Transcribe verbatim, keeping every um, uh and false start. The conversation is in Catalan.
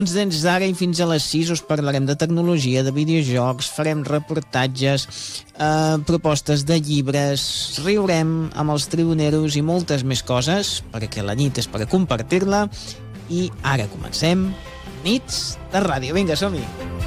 Des d'ara i fins a les sis us parlarem de tecnologia, de videojocs, farem reportatges, eh, propostes de llibres, riurem amb els tribuneros i moltes més coses, perquè la nit és per a compartir-la. I ara comencem Nits de Ràdio. Vinga, som-hi!